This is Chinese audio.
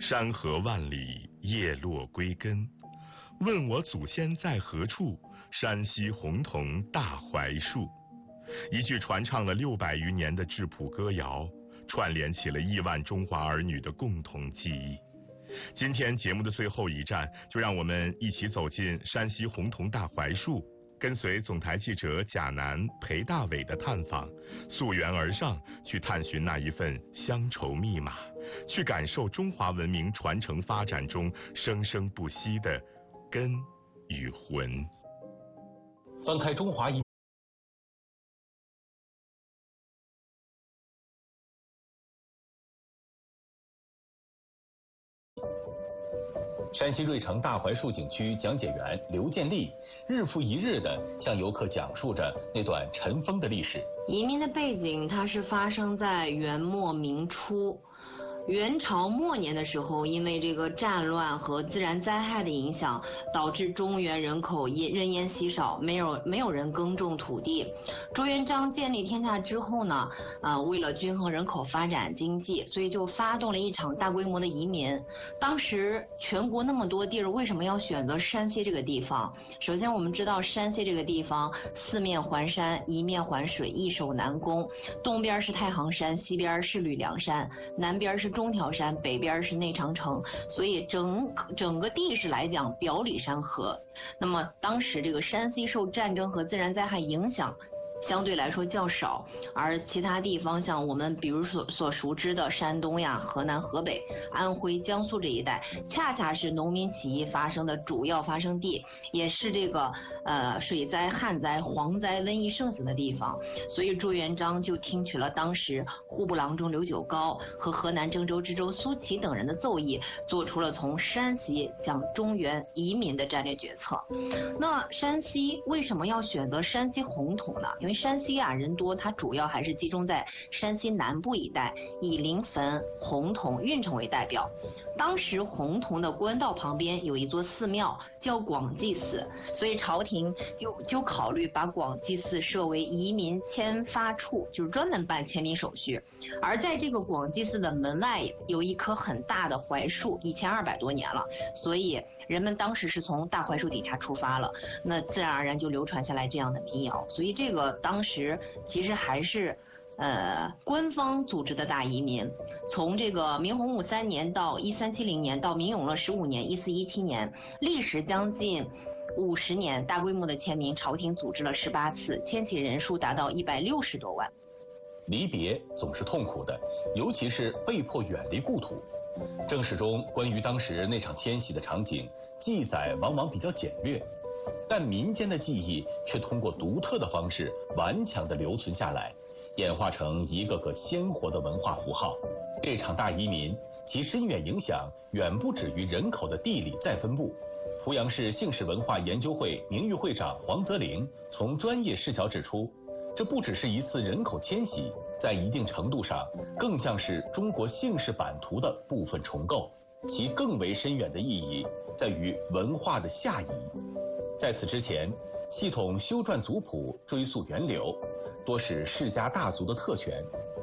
山河万里，叶落归根。问我祖先在何处？山西洪桐大槐树。一句传唱了600余年的质朴歌谣，串联起了亿万中华儿女的共同记忆。今天节目的最后一站，就让我们一起走进山西洪桐大槐树，跟随总台记者贾楠、裴大伟的探访，溯源而上，去探寻那一份乡愁密码，去感受中华文明传承发展中生生不息的根与魂。 翻开中华山西芮城大槐树景区讲解员刘建立日复一日地向游客讲述着那段尘封的历史。 移民的背景，它是发生在元末明初。元朝末年的时候，因为这个战乱和自然灾害的影响，导致中原人口人烟稀少，没有人耕种土地。朱元璋建立天下之后呢，为了均衡人口发展经济，所以就发动了一场大规模的移民。当时全国那么多地儿，为什么要选择山西这个地方？首先我们知道山西这个地方四面环山，一面环水，易守难攻。东边是太行山，西边是吕梁山，南边是中条山，北边是内长城，所以整个地势来讲表里山河。那么当时这个山西受战争和自然灾害影响相对来说较少，而其他地方像我们比如所熟知的山东呀、河南、河北、安徽、江苏这一带，恰恰是农民起义发生的主要发生地，也是这个水灾、旱灾、蝗灾、瘟疫盛行的地方。所以朱元璋就听取了当时户部郎中刘九高和河南郑州知州苏齐等人的奏议，做出了从山西向中原移民的战略决策。那山西为什么要选择山西洪桐呢？因为山西人多，它主要还是集中在山西南部一带，以临汾、洪桐、运城为代表。当时洪桐的官道旁边有一座寺庙叫广济寺，所以朝廷就考虑把广济寺设为移民签发处，就是专门办签名手续。而在这个广济寺的门外有一棵很大的槐树，1200多年了，所以人们当时是从大槐树底下出发了，那自然而然就流传下来这样的民谣。所以这个当时其实还是官方组织的大移民。从这个明洪武3年到1370年到明永乐15年1417年，历时将近50年，大规模的签名，朝廷组织了18次，迁徙人数达到160多万。 离别总是痛苦的，尤其是被迫远离故土。正史中关于当时那场迁徙的场景记载往往比较简略，但民间的记忆却通过独特的方式顽强地留存下来，演化成一个个鲜活的文化符号。这场大移民其深远影响远不止于人口的地理再分布。濮阳市姓氏文化研究会名誉会长黄泽林从专业视角指出，这不只是一次人口迁徙，在一定程度上更像是中国姓氏版图的部分重构，其更为深远的意义在于文化的下移。在此之前，系统修撰族谱追溯源流，多是世家大族的特权，